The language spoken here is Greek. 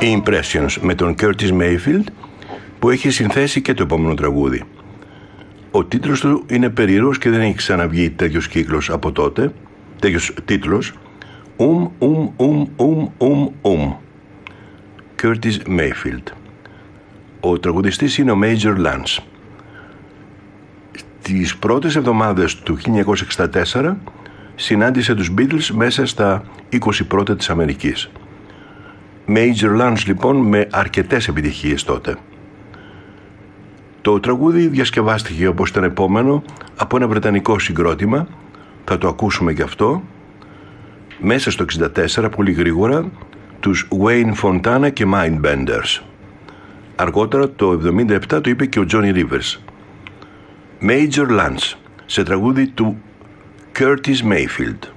οι Impressions με τον Curtis Mayfield, που έχει συνθέσει και το επόμενο τραγούδι. Ο τίτλος του είναι περίεργος και δεν έχει ξαναβγεί τέτοιος κύκλος από τότε, τέτοιος τίτλος. Curtis Mayfield. Ο τραγουδιστής είναι ο Major Lance. Τις πρώτες εβδομάδες του 1964 συνάντησε τους Beatles μέσα στα 20 πρώτα της Αμερικής. Major Lance λοιπόν με αρκετές επιτυχίες τότε. Το τραγούδι διασκευάστηκε, όπως ήταν επόμενο, από ένα βρετανικό συγκρότημα, θα το ακούσουμε και αυτό, μέσα στο 64 πολύ γρήγορα, τους Wayne Fontana και Mindbenders. Αργότερα το 77 το είπε και ο Johnny Rivers. Major Lance σε τραγούδι του Curtis Mayfield.